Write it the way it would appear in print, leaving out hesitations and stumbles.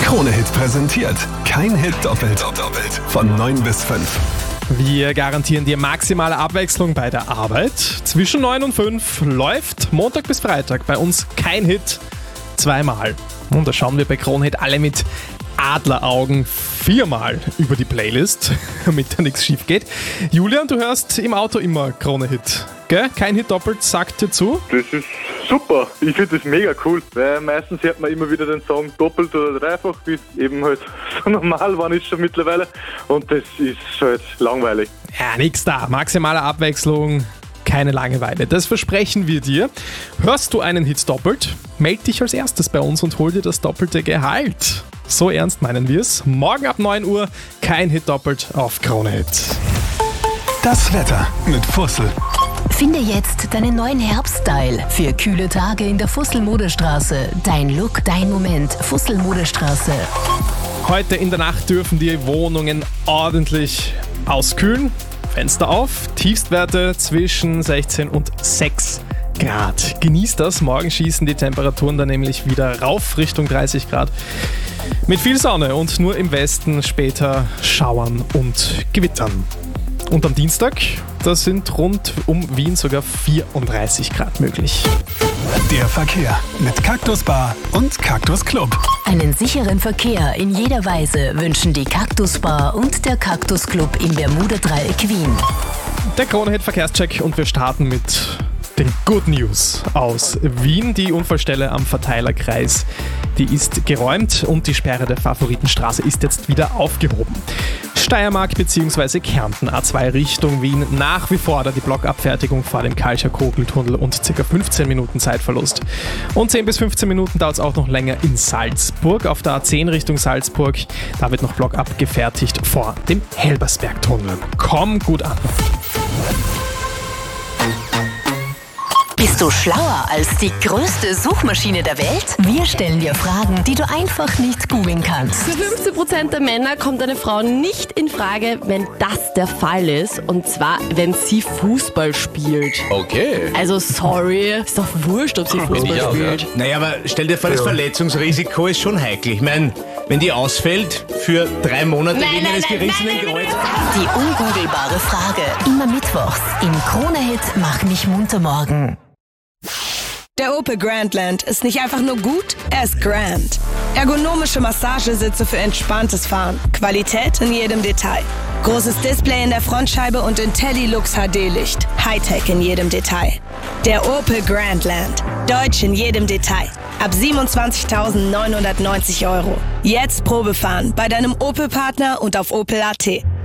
Krone-Hit präsentiert. Kein Hit doppelt. Von 9 bis 5. Wir garantieren dir maximale Abwechslung bei der Arbeit. Zwischen 9 und 5 läuft Montag bis Freitag bei uns kein Hit zweimal. Und da schauen wir bei Krone-Hit alle mit Adleraugen 4-mal über die Playlist, damit da nichts schief geht. Julian, du hörst im Auto immer Krone-Hit, gell? Kein Hit doppelt, sagt dir zu. Das ist super. Ich finde das mega cool, weil meistens hört man immer wieder den Song doppelt oder dreifach, wie eben halt so normal war ist schon mittlerweile. Und das ist halt langweilig. Ja, nix da. Maximale Abwechslung, keine Langeweile. Das versprechen wir dir. Hörst du einen Hit doppelt? Meld dich als erstes bei uns und hol dir das doppelte Gehalt. So ernst meinen wir es. Morgen ab 9 Uhr kein Hit doppelt auf Krone-Hit. Das Wetter mit Fussel. Finde jetzt deinen neuen Herbststyle für kühle Tage in der Fussel-Modestraße. Dein Look, dein Moment. Fussel-Modestraße. Heute in der Nacht dürfen die Wohnungen ordentlich auskühlen. Fenster auf, Tiefstwerte zwischen 16 und 6 Grad. Genießt das, morgen schießen die Temperaturen dann nämlich wieder rauf Richtung 30 Grad. Mit viel Sonne und nur im Westen später Schauern und Gewittern. Und am Dienstag, da sind rund um Wien sogar 34 Grad möglich. Der Verkehr mit Cactus Bar und Cactus Club. Einen sicheren Verkehr in jeder Weise wünschen die Cactus Bar und der Cactus Club im Bermuda-Dreieck Wien. Der Krone-Hit Verkehrscheck und wir starten mit den Good News aus Wien. Die Unfallstelle am Verteilerkreis, die ist geräumt und die Sperre der Favoritenstraße ist jetzt wieder aufgehoben. Steiermark bzw. Kärnten A2 Richtung Wien nach wie vor da die Blockabfertigung vor dem Kalcher-Kogel-Tunnel und ca. 15 Minuten Zeitverlust. Und 10 bis 15 Minuten dauert es auch noch länger in Salzburg. Auf der A10 Richtung Salzburg, da wird noch Block abgefertigt vor dem Helbersberg-Tunnel. Komm gut an. Bist du schlauer als die größte Suchmaschine der Welt? Wir stellen dir Fragen, die du einfach nicht googeln kannst. Für 15% der Männer kommt eine Frau nicht in Frage, wenn das der Fall ist. Und zwar, wenn sie Fußball spielt. Okay. Also sorry, ist doch wurscht, ob sie Fußball spielt. Ja. Naja, aber stell dir vor, das Verletzungsrisiko ist schon heikel. Ich meine, wenn die ausfällt für 3 Monate wegen eines gerissenen Kreuz. Die ungoogelbare Frage. Immer mittwochs im Krone-Hit Mach mich munter morgen. Der Opel Grandland ist nicht einfach nur gut, er ist grand. Ergonomische Massagesitze für entspanntes Fahren. Qualität in jedem Detail. Großes Display in der Frontscheibe und IntelliLux HD-Licht. Hightech in jedem Detail. Der Opel Grandland. Deutsch in jedem Detail. Ab 27.990 €. Jetzt Probefahren bei deinem Opel-Partner und auf opel.at.